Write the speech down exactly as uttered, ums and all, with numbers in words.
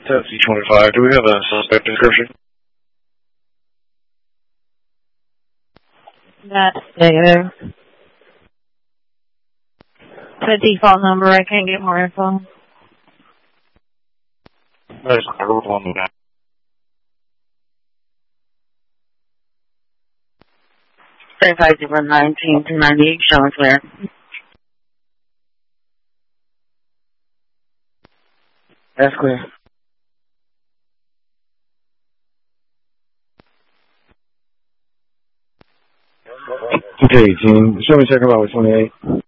Taxi twenty-five, do we have a suspect description? That's negative. The default number, I can't get more info. That's I wrote on the back. thirty-five zero nineteen to ninety-eight, showing clear. That's clear. Okay, team. Show me second about twenty-eight.